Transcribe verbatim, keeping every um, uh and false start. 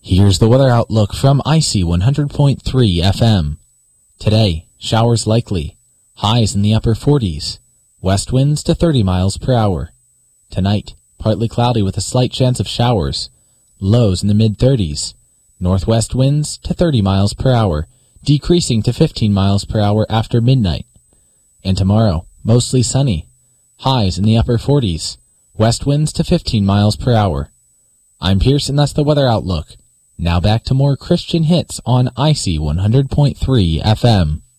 Here's the weather outlook from I C one hundred point three F M. Today, showers likely. Highs in the upper forties. West winds to thirty miles per hour. Tonight, partly cloudy with a slight chance of showers. Lows in the mid-thirties. Northwest winds to thirty miles per hour, decreasing to fifteen miles per hour after midnight. And tomorrow, mostly sunny. Highs in the upper forties. West winds to fifteen miles per hour. I'm Pierce, and that's the weather outlook. Now back to more Christian hits on I C one hundred point three F M.